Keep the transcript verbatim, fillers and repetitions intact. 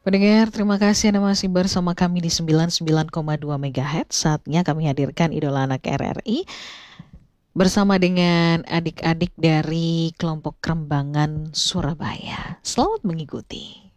Pendengar, terima kasih Anda masih bersama kami di sembilan puluh sembilan koma dua megahertz. Saatnya kami hadirkan Idola Anak R R I bersama dengan adik-adik dari kelompok Krembangan Surabaya. Selamat mengikuti.